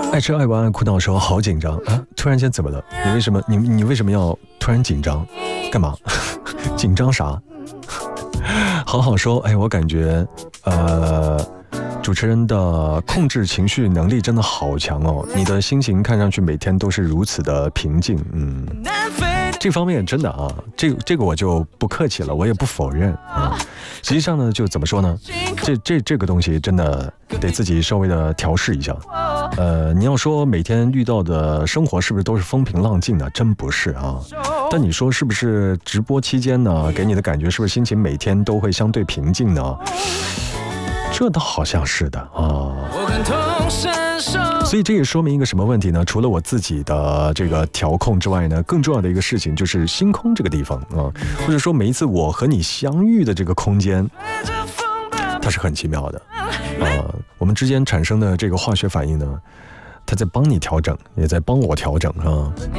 爱吃爱玩爱哭闹说好紧张啊！突然间怎么了？你为什么要突然紧张？干嘛？紧张啥？好好说，哎，我感觉主持人的控制情绪能力真的好强哦，你的心情看上去每天都是如此的平静，这方面真的啊，这个我就不客气了，我也不否认啊。实际上呢，就怎么说呢，这个东西真的得自己稍微的调试一下。你要说每天遇到的生活是不是都是风平浪静的？真不是啊。但你说是不是直播期间呢，给你的感觉是不是心情每天都会相对平静呢？这倒好像是的啊。所以这也说明一个什么问题呢？除了我自己的这个调控之外呢，更重要的一个事情就是星空这个地方啊，或者说每一次我和你相遇的这个空间，它是很奇妙的啊。我们之间产生的这个化学反应呢，它在帮你调整，也在帮我调整啊。